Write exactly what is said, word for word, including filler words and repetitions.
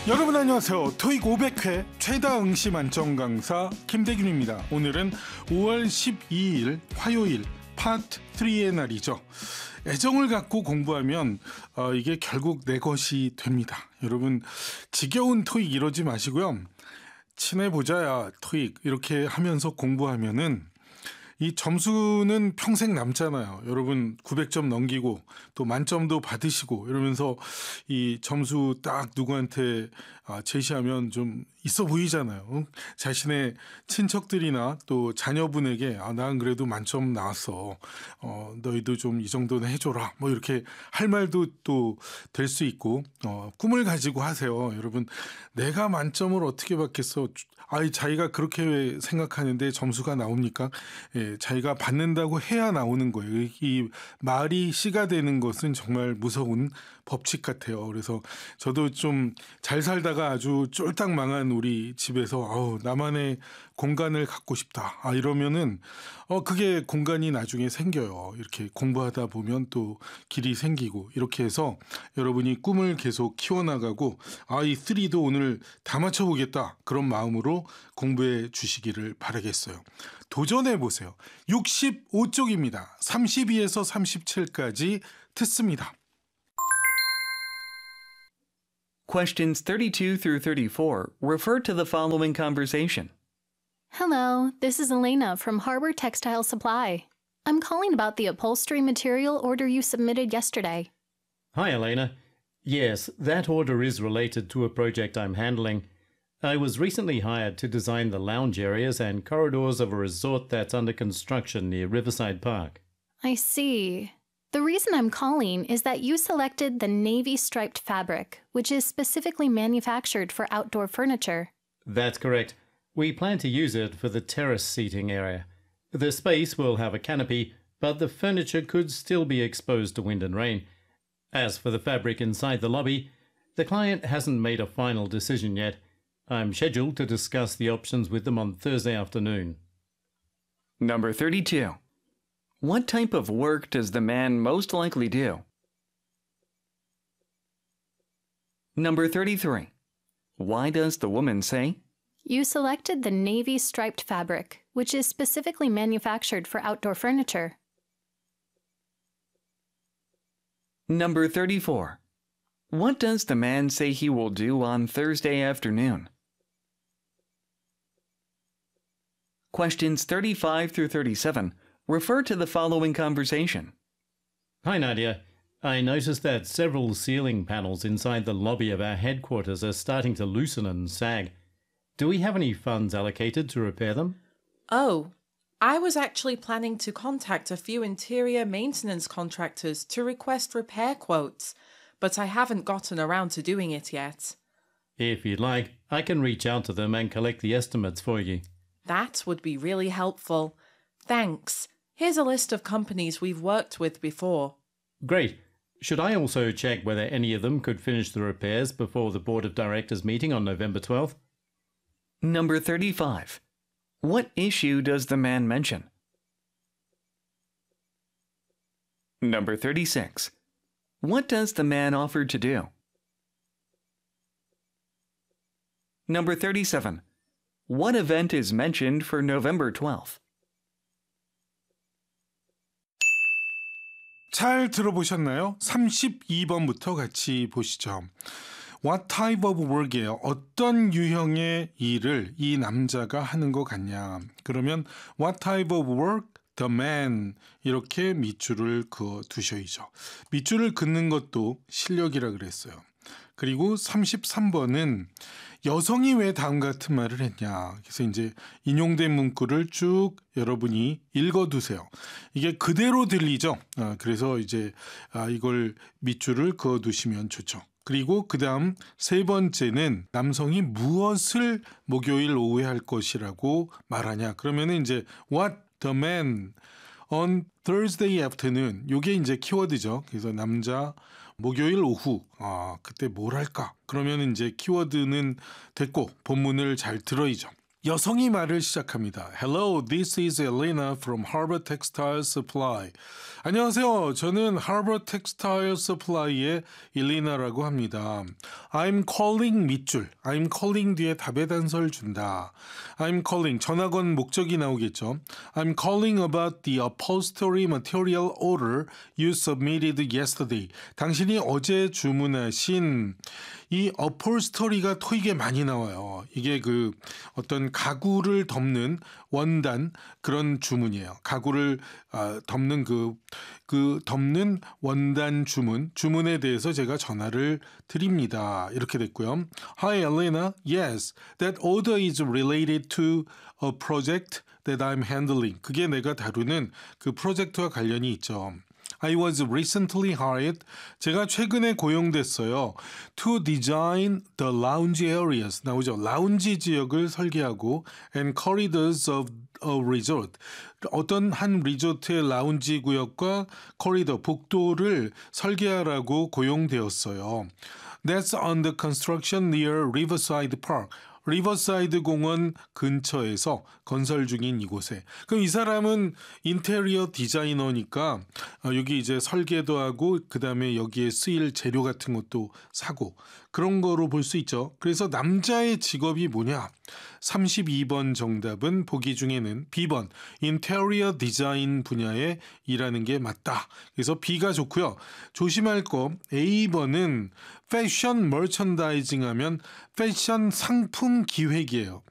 여러분 안녕하세요. 토익 오백 회 최다 응시 만점 강사 김대균입니다. 오늘은 오월 십이일 화요일 파트 삼의 날이죠. 애정을 갖고 공부하면 어, 이게 결국 내 것이 됩니다. 여러분 지겨운 토익 이러지 마시고요. 친해보자야 토익 이렇게 하면서 공부하면은 이 점수는 평생 남잖아요. 여러분 구백 점 넘기고 또 만점도 받으시고 이러면서 이 점수 딱 누구한테 제시하면 좀 있어 보이잖아요. 자신의 친척들이나 또 자녀분에게 아, 난 그래도 만점 나왔어. 어, 너희도 좀 이 정도는 해줘라. 뭐 이렇게 할 말도 또 될 수 있고 어, 꿈을 가지고 하세요. 여러분 내가 만점을 어떻게 받겠어. 아이 자기가 그렇게 생각하는데 점수가 나옵니까? 예, 자기가 받는다고 해야 나오는 거예요. 이 말이 씨가 되는 것은 정말 무서운 법칙 같아요. 그래서 저도 좀 잘 살다가 아주 쫄딱 망한 우리 집에서 아우 나만의 공간을 갖고 싶다. 아 이러면은 어 그게 공간이 나중에 생겨요. 이렇게 공부하다 보면 또 길이 생기고 이렇게 해서 여러분이 꿈을 계속 키워나가고 아 이 삼도 오늘 다 맞춰보겠다. 그런 마음으로 공부해 주시기를 바라겠어요. 도전해 보세요. 육십오 쪽입니다. 삼십이에서 삼십칠까지 듣습니다. Questions thirty-two through thirty-four refer to the following conversation. Hello, this is Elena from Harbor Textile Supply. I'm calling about the upholstery material order you submitted yesterday. Hi, Elena. Yes, that order is related to a project I'm handling. I was recently hired to design the lounge areas and corridors of a resort that's under construction near Riverside Park. I see. The reason I'm calling is that you selected the navy striped fabric, which is specifically manufactured for outdoor furniture. That's correct. We plan to use it for the terrace seating area. The space will have a canopy, but the furniture could still be exposed to wind and rain. As for the fabric inside the lobby, the client hasn't made a final decision yet. I'm scheduled to discuss the options with them on Thursday afternoon. Number thirty-two. What type of work does the man most likely do? Number thirty-three. Why does the woman say? You selected the navy striped fabric, which is specifically manufactured for outdoor furniture. Number thirty-four. What does the man say he will do on Thursday afternoon? Questions thirty-five through thirty-seven refer to the following conversation. Hi, Nadia. I noticed that several ceiling panels inside the lobby of our headquarters are starting to loosen and sag. Do we have any funds allocated to repair them? Oh, I was actually planning to contact a few interior maintenance contractors to request repair quotes, but I haven't gotten around to doing it yet. If you'd like, I can reach out to them and collect the estimates for you. That would be really helpful. Thanks. Here's a list of companies we've worked with before. Great. Should I also check whether any of them could finish the repairs before the Board of Directors meeting on November twelfth? Number thirty-five. What issue does the man mention? Number thirty-six. What does the man offer to do? Number thirty-seven. What event is mentioned for November twelfth? 잘 들어보셨나요? 삼십이 번부터 같이 보시죠. What type of work이에요. 어떤 유형의 일을 이 남자가 하는 것 같냐. 그러면 What type of work the man 이렇게 밑줄을 그어 두셔야죠. 밑줄을 긋는 것도 실력이라 그랬어요. 그리고 삼십삼 번은 여성이 왜 다음 같은 말을 했냐. 그래서 이제 인용된 문구를 쭉 여러분이 읽어두세요. 이게 그대로 들리죠. 아, 그래서 이제 아, 이걸 밑줄을 그어두시면 좋죠. 그리고 그 다음 세 번째는 남성이 무엇을 목요일 오후에 할 것이라고 말하냐. 그러면은 이제 what the man on Thursday afternoon. 요게 이제 키워드죠. 그래서 남자 목요일 오후 아 그때 뭘 할까? 그러면 이제 키워드는 됐고 본문을 잘 들어야죠. 여성이 말을 시작합니다. Hello, this is Elena from Harbor Textile Supply. 안녕하세요. 저는 Harbor Textile Supply의 일리나라고 합니다. I'm calling 밑줄. I'm calling 뒤에 답의 단서를 준다. I'm calling. 전화건 목적이 나오겠죠. I'm calling about the upholstery material order you submitted yesterday. 당신이 어제 주문하신 이 upholstery가 토익에 많이 나와요. 이게 그 어떤 가구를 덮는 원단 그런 주문이에요. 가구를 아, 덮는 그, 그 덮는 원단 주문, 주문에 대해서 제가 전화를 드립니다. 이렇게 됐고요. Hi Elena, yes, that order is related to a project that I'm handling. 그게 내가 다루는 그 프로젝트와 관련이 있죠. I was recently hired. 제가 최근에 고용됐어요. To design the lounge areas. 나오죠. 라운지 지역을 설계하고 and corridors of a resort. 어떤 한 리조트의 라운지 구역과 코리더, 복도를 설계하라고 고용되었어요. That's under construction near Riverside Park. 리버사이드 공원 근처에서 건설 중인 이곳에. 그럼 이 사람은 인테리어 디자이너니까 여기 이제 설계도 하고 그다음에 여기에 쓰일 재료 같은 것도 사고 그런 거로 볼 수 있죠. 그래서 남자의 직업이 뭐냐? 삼십이 번 정답은 보기 중에는 B번 인테리어 디자인 분야에 일하는 게 맞다. 그래서 B가 좋고요. 조심할 거 A번은 패션 머천다이징 하면 패션 상품 기획이에요.